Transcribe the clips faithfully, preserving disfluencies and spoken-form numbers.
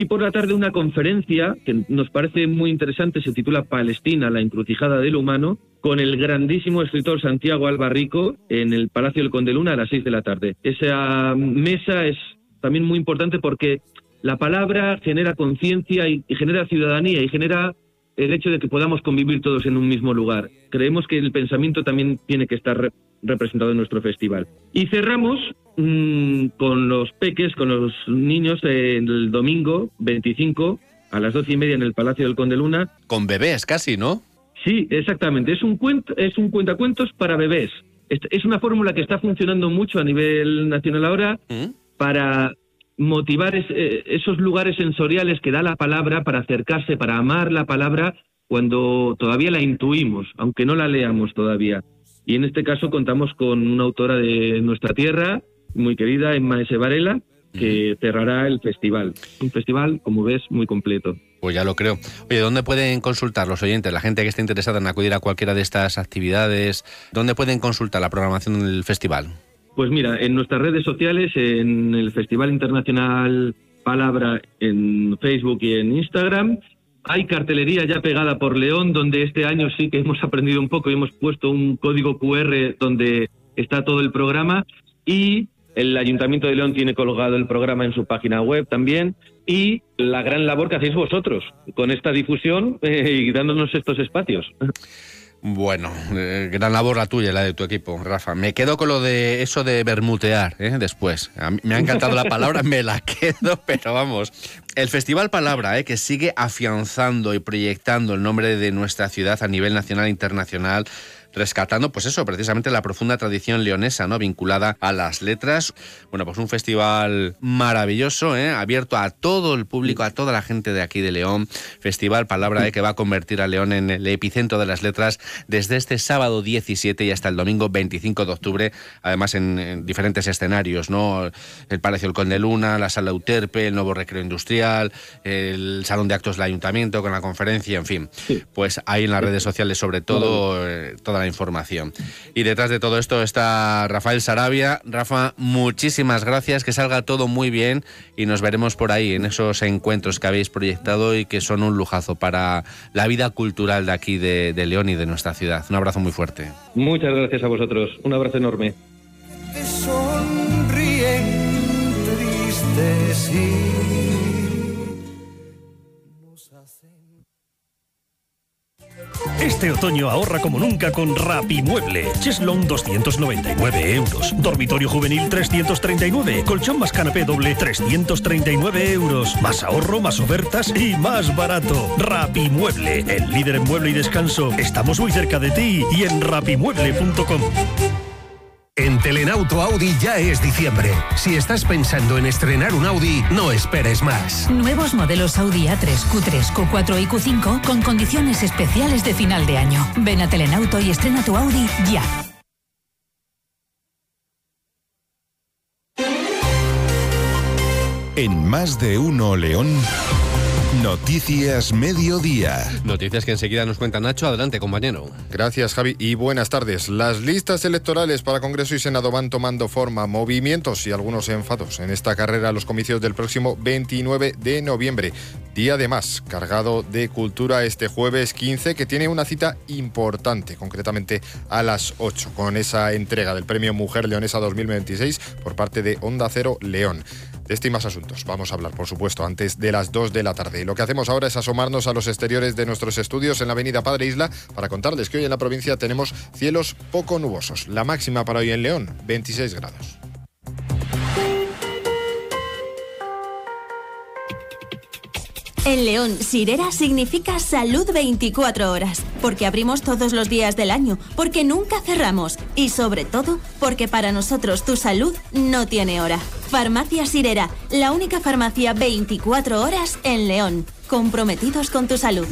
Y por la tarde una conferencia que nos parece muy interesante, se titula Palestina, la encrucijada del humano, con el grandísimo escritor Santiago Albarrico en el Palacio del Conde Luna a las seis de la tarde. Esa mesa es también muy importante porque la palabra genera conciencia y, y genera ciudadanía y genera el hecho de que podamos convivir todos en un mismo lugar. Creemos que el pensamiento también tiene que estar re- representado en nuestro festival. Y cerramos mmm, con los peques, con los niños, eh, el domingo veinticinco a las doce y media en el Palacio del Conde Luna. Con bebés casi, ¿no? Sí, exactamente. Es un cuento, es un cuentacuentos para bebés. Es, es una fórmula que está funcionando mucho a nivel nacional ahora ¿Mm? para motivar es, eh, esos lugares sensoriales que da la palabra, para acercarse, para amar la palabra cuando todavía la intuimos, aunque no la leamos todavía. Y en este caso contamos con una autora de nuestra tierra, muy querida, Emma S. Varela, que cerrará el festival. Un festival, como ves, muy completo. Pues ya lo creo. Oye, ¿dónde pueden consultar los oyentes, la gente que esté interesada en acudir a cualquiera de estas actividades? ¿Dónde pueden consultar la programación del festival? Pues mira, en nuestras redes sociales, en el Festival Internacional Palabra en Facebook y en Instagram, hay cartelería ya pegada por León, donde este año sí que hemos aprendido un poco y hemos puesto un código cu erre donde está todo el programa, y el Ayuntamiento de León tiene colgado el programa en su página web también, y la gran labor que hacéis vosotros con esta difusión eh, y dándonos estos espacios. Bueno, eh, gran labor la tuya, la de tu equipo, Rafa. Me quedo con lo de eso de bermutear, ¿eh? Después. A mí me ha encantado la palabra, me la quedo, pero vamos. El Festival Palabra, ¿eh? que sigue afianzando y proyectando el nombre de nuestra ciudad a nivel nacional e internacional, rescatando, pues eso, precisamente la profunda tradición leonesa, ¿no? Vinculada a las letras. Bueno, pues un festival maravilloso, ¿eh? Abierto a todo el público, a toda la gente de aquí de León. Festival Palabra, ¿eh? que va a convertir a León en el epicentro de las letras desde este sábado diecisiete y hasta el domingo veinticinco de octubre, además en, en diferentes escenarios, ¿no? El Palacio del Conde Luna, la Sala Euterpe, el nuevo Recreo Industrial, el Salón de Actos del Ayuntamiento con la conferencia, en fin. Sí. Pues ahí en las redes sociales, sobre todo, eh, toda la información. Y detrás de todo esto está Rafael Sarabia. Rafa, muchísimas gracias, que salga todo muy bien y nos veremos por ahí en esos encuentros que habéis proyectado y que son un lujazo para la vida cultural de aquí de, de León y de nuestra ciudad. Un abrazo muy fuerte. Muchas gracias a vosotros. Un abrazo enorme. Te sonríen tristes y Este otoño ahorra como nunca con Rapimueble. Cheslón doscientos noventa y nueve euros. Dormitorio juvenil trescientos treinta y nueve. Colchón más canapé doble trescientos treinta y nueve euros. Más ahorro, más ofertas y más barato. Rapimueble, el líder en mueble y descanso. Estamos muy cerca de ti y en rapimueble punto com. En Telenauto Audi ya es diciembre. Si estás pensando en estrenar un Audi, no esperes más. Nuevos modelos Audi A tres, Q tres, Q cuatro y Q cinco con condiciones especiales de final de año. Ven a Telenauto y estrena tu Audi ya. En Más de Uno León, Noticias Mediodía. Noticias que enseguida nos cuenta Nacho. Adelante, compañero. Gracias, Javi, y buenas tardes. Las listas electorales para Congreso y Senado van tomando forma, movimientos y algunos enfados en esta carrera a los comicios del próximo veintinueve de noviembre. Día de más, cargado de cultura este jueves quince, que tiene una cita importante, concretamente a las ocho, con esa entrega del Premio Mujer Leonesa dos mil veintiséis por parte de Onda Cero León. De este y más asuntos vamos a hablar, por supuesto, antes de las dos de la tarde. Y lo que hacemos ahora es asomarnos a los exteriores de nuestros estudios en la avenida Padre Isla para contarles que hoy en la provincia tenemos cielos poco nubosos. La máxima para hoy en León, veintiséis grados. En León, Sirera significa salud veinticuatro horas, porque abrimos todos los días del año, porque nunca cerramos y sobre todo, porque para nosotros tu salud no tiene hora. Farmacia Sirera, la única farmacia veinticuatro horas en León, comprometidos con tu salud.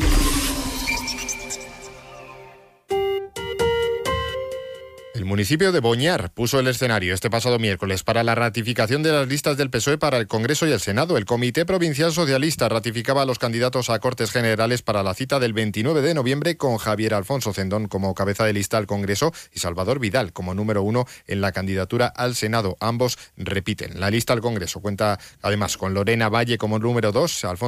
municipio de Boñar puso el escenario este pasado miércoles para la ratificación de las listas del P S O E para el Congreso y el Senado. El Comité Provincial Socialista ratificaba a los candidatos a Cortes Generales para la cita del veintinueve de noviembre, con Javier Alfonso Cendón como cabeza de lista al Congreso y Salvador Vidal como número uno en la candidatura al Senado. Ambos repiten. La lista al Congreso cuenta además con Lorena Valle como número dos, Alfonso